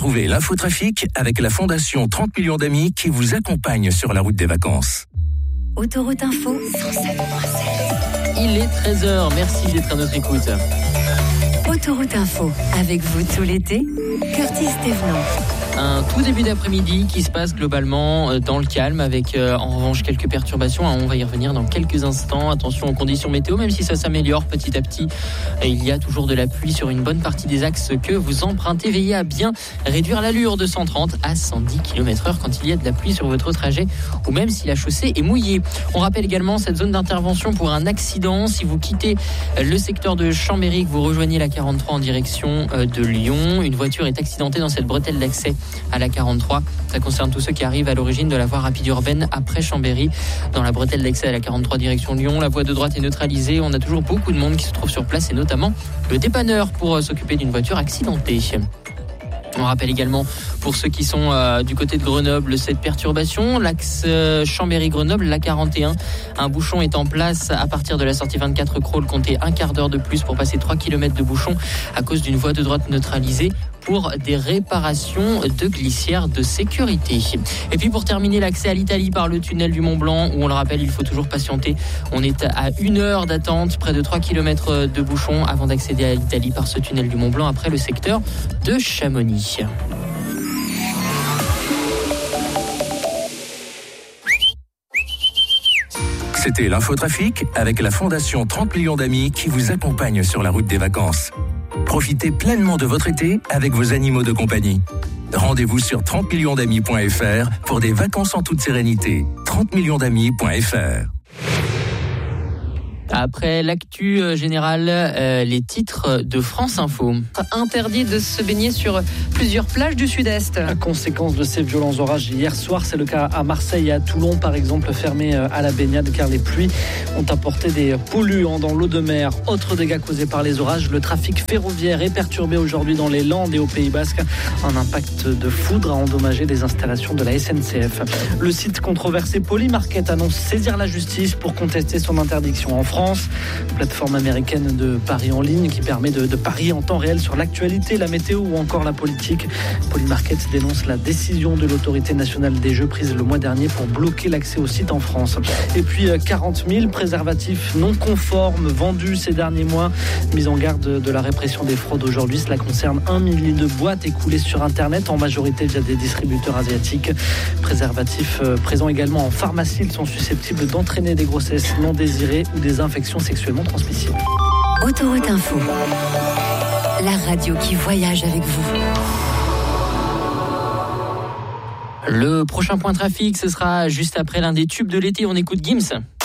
Retrouvez l'infotrafic avec la Fondation 30 millions d'amis qui vous accompagne sur la route des vacances. Autoroute Info 107.7. Il est 13h, merci d'être à notre écoute. Autoroute Info, avec vous tout l'été, Curtis Thévenot. Un tout début d'après-midi qui se passe globalement dans le calme avec en revanche quelques perturbations. On va y revenir dans quelques instants. Attention aux conditions météo, même si ça s'améliore petit à petit. Il y a toujours de la pluie sur une bonne partie des axes que vous empruntez. Veillez à bien réduire l'allure de 130 à 110 km/h quand il y a de la pluie sur votre trajet ou même si la chaussée est mouillée. On rappelle également cette zone d'intervention pour un accident. Si vous quittez le secteur de Chambéry, que vous rejoignez la 43 en direction de Lyon, une voiture est accidentée dans cette bretelle d'accès à la 43. Ça concerne tous ceux qui arrivent à l'origine de la voie rapide urbaine après Chambéry. Dans la bretelle d'accès à la 43 direction Lyon, la voie de droite est neutralisée. On a toujours beaucoup de monde qui se trouve sur place et notamment le dépanneur pour s'occuper d'une voiture accidentée. On rappelle également pour ceux qui sont du côté de Grenoble cette perturbation, l'axe Chambéry-Grenoble, la 41. Un bouchon est en place à partir de la sortie 24 Crawl. Comptez un quart d'heure de plus pour passer 3 km de bouchon à cause d'une voie de droite neutralisée pour des réparations de glissières de sécurité. Et puis pour terminer, l'accès à l'Italie par le tunnel du Mont-Blanc, où on le rappelle, il faut toujours patienter. On est à 1 heure d'attente, près de 3 km de bouchon avant d'accéder à l'Italie par ce tunnel du Mont-Blanc après le secteur de Chamonix. C'était l'infotrafic avec la Fondation 30 millions d'amis qui vous accompagne sur la route des vacances. Profitez pleinement de votre été avec vos animaux de compagnie. Rendez-vous sur 30millionsdamis.fr pour des vacances en toute sérénité. 30millionsdamis.fr. Après l'actu générale, les titres de France Info. Interdit de se baigner sur plusieurs plages du sud-est. À conséquence de ces violents orages hier soir, c'est le cas à Marseille et à Toulon, par exemple, fermés à la baignade car les pluies ont apporté des polluants dans l'eau de mer. Autre dégât causé par les orages, le trafic ferroviaire est perturbé aujourd'hui dans les Landes et au Pays Basque. Un impact de foudre a endommagé les installations de la SNCF. Le site controversé Polymarket annonce saisir la justice pour contester son interdiction en France. Plateforme américaine de paris en ligne qui permet de parier en temps réel sur l'actualité, la météo ou encore la politique. Polymarket dénonce la décision de l'autorité nationale des jeux prise le mois dernier pour bloquer l'accès au site en France. Et puis 40 000 préservatifs non conformes vendus ces derniers mois. Mise en garde de la répression des fraudes aujourd'hui, cela concerne 1 millier de boîtes écoulées sur Internet, en majorité via des distributeurs asiatiques. Préservatifs présents également en pharmacie, ils sont susceptibles d'entraîner des grossesses non désirées ou des infections sexuellement transmissibles. Autoroute Info, la radio qui voyage avec vous. Le prochain point trafic, ce sera juste après l'un des tubes de l'été. On écoute Gims.